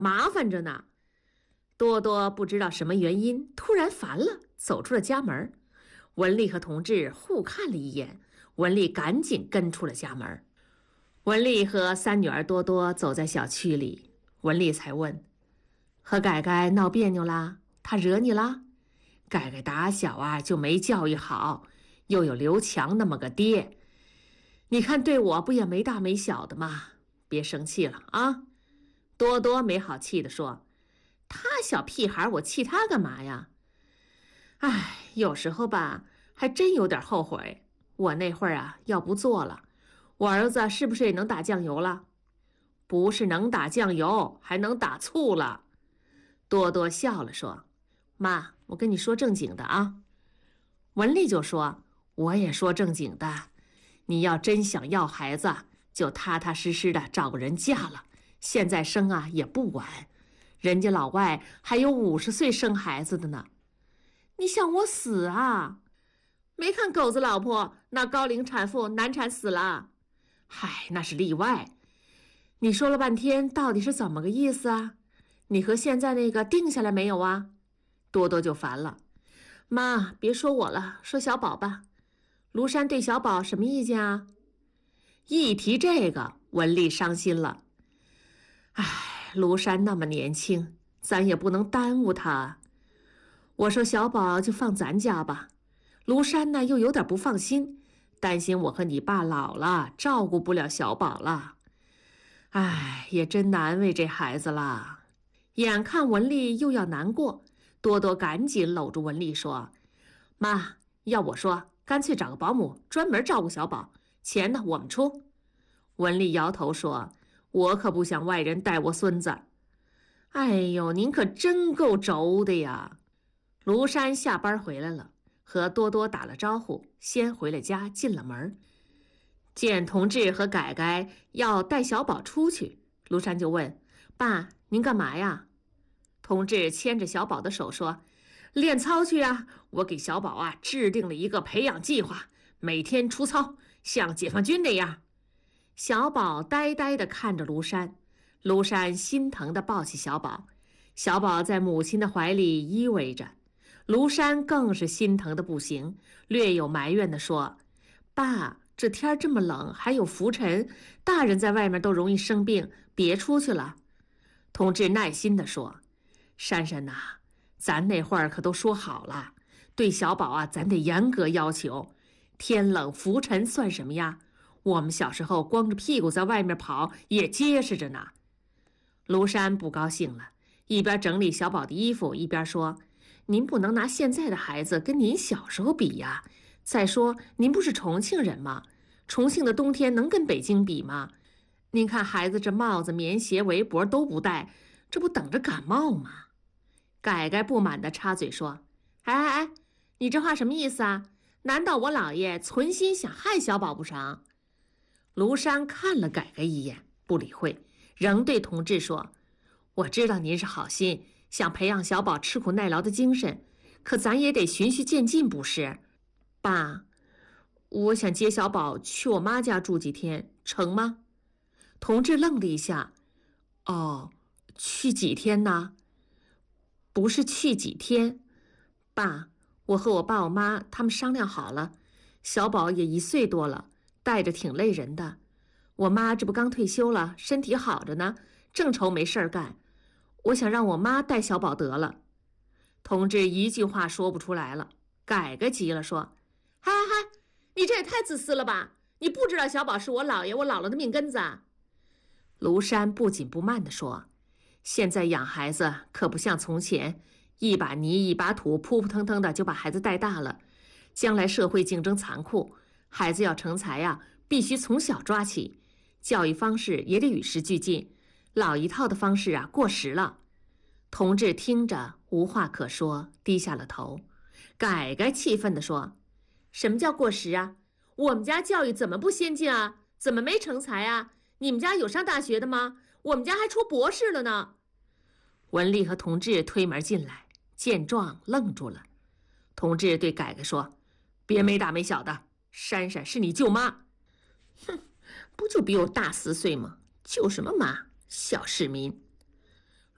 麻烦着呢。多多不知道什么原因，突然烦了，走出了家门。文丽和同志互看了一眼，文丽赶紧跟出了家门。文丽和三女儿多多走在小区里，文丽才问：“和改改闹别扭啦？他惹你啦？”改改打小啊就没教育好，又有刘强那么个爹，你看对我不也没大没小的吗？别生气了啊！多多没好气地说：“他小屁孩，我气他干嘛呀？”哎，有时候吧，还真有点后悔。我那会儿啊，要不做了，我儿子是不是也能打酱油了？不是能打酱油，还能打醋了。多多笑了说：“妈，我跟你说正经的啊。”文丽就说：“我也说正经的，你要真想要孩子，就踏踏实实的找个人嫁了。现在生啊也不晚，人家老外还有50岁生孩子的呢。你想我死啊？没看狗子老婆那高龄产妇难产死了？嗨，那是例外。你说了半天，到底是怎么个意思啊？你和现在那个定下来没有啊？”多多就烦了：“妈，别说我了，说小宝吧。庐山对小宝什么意见啊？”一提这个，文丽伤心了。唉，庐山那么年轻，咱也不能耽误他。我说小宝就放咱家吧。庐山呢又有点不放心，担心我和你爸老了，照顾不了小宝了。唉，也真难为这孩子了。眼看文丽又要难过，多多赶紧搂住文丽说：“妈，要我说，干脆找个保姆专门照顾小宝，钱呢我们出。”文丽摇头说：“我可不想外人带我孙子。”哎呦，您可真够轴的呀！庐山下班回来了，和多多打了招呼，先回了家，进了门。见同志和改改要带小宝出去，庐山就问：“爸，您干嘛呀？”同志牵着小宝的手说：“练操去啊！我给小宝啊制定了一个培养计划，每天出操，像解放军那样。”小宝呆呆地看着庐山，庐山心疼地抱起小宝，小宝在母亲的怀里依偎着。庐山更是心疼的不行，略有埋怨地说：“爸，这天这么冷，还有浮尘，大人在外面都容易生病，别出去了。”同志耐心地说：“珊珊呐，咱那会儿可都说好了，对小宝啊，咱得严格要求。天冷浮尘算什么呀？我们小时候光着屁股在外面跑也结实着呢。”庐山不高兴了，一边整理小宝的衣服，一边说：“您不能拿现在的孩子跟您小时候比呀。再说，您不是重庆人吗？重庆的冬天能跟北京比吗？您看孩子这帽子、棉鞋、围脖都不戴，这不等着感冒吗？”改改不满地插嘴说：“哎，你这话什么意思啊？难道我姥爷存心想害小宝不成？”庐山看了改改一眼，不理会，仍对同志说：“我知道您是好心，想培养小宝吃苦耐劳的精神，可咱也得循序渐进，不是？爸，我想接小宝去我妈家住几天，成吗？”同志愣了一下：“哦，去几天呢？”“不是去几天，爸，我和我爸我妈他们商量好了，小宝也1岁多了，带着挺累人的。我妈这不刚退休了，身体好着呢，正愁没事儿干。我想让我妈带小宝得了。”同志一句话说不出来了。改改急了说：“嗨，你这也太自私了吧！你不知道小宝是我姥爷我姥姥的命根子啊！”庐山不紧不慢地说：“现在养孩子可不像从前，一把泥一把土，扑扑腾腾的就把孩子带大了。将来社会竞争残酷，孩子要成才呀，必须从小抓起，教育方式也得与时俱进，老一套的方式啊过时了。”同志听着无话可说，低下了头。改改气愤地说：“什么叫过时啊？我们家教育怎么不先进啊？怎么没成才啊？你们家有上大学的吗？我们家还出博士了呢。”文丽和同志推门进来，见状愣住了。同志对改改说：“别没大没小的，珊珊是你舅妈。”“哼，不就比我大4岁吗？舅什么妈，小市民。”